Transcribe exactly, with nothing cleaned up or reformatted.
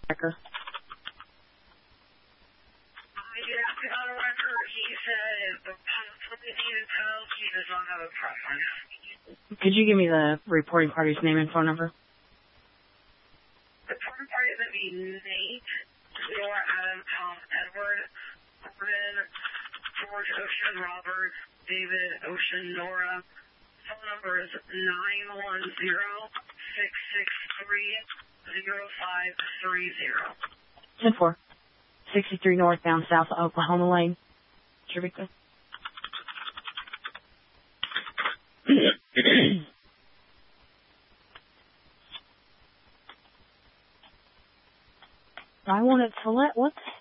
record. I just got a record. He said the possibly needed help. He does not have a preference. Could you give me the reporting party's name and phone number? The reporting party is going to be Nate, Laura, Adam, Tom, Edward, Gordon, George, Ocean, Robert, David, Ocean, Nora. Phone number is nine one zero, six six three, zero five three zero. ten four. sixty-three North, down south of Oklahoma Lane. Eureka. I wanted to let, what the